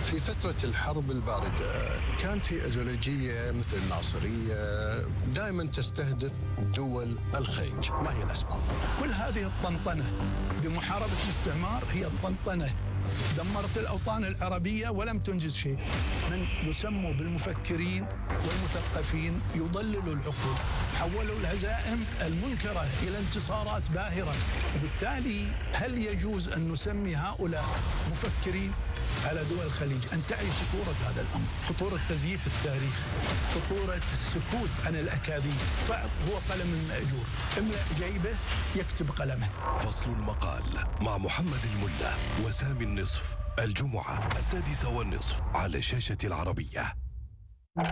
في فترة الحرب الباردة كان في أيديولوجية مثل الناصرية دائما تستهدف دول الخليج. ما هي الأسباب؟ كل هذه الطنطنة بمحاربة الاستعمار هي الطنطنة، دمرت الأوطان العربية ولم تنجز شيء. من يسموا بالمفكرين والمثقفين يضللوا العقول، حولوا الهزائم المنكرة إلى انتصارات باهرة. وبالتالي هل يجوز أن نسمي هؤلاء مفكرين على دول الخليج؟ أن تعي خطورة هذا الأمر، خطورة تزييف التاريخ، خطورة السكوت عن الأكاذيب. بعض هو قلم مأجور، املأ جيبه يكتب قلمه. فصل المقال مع محمد الملا وسامي النصف، الجمعة 6:30 على شاشة العربية.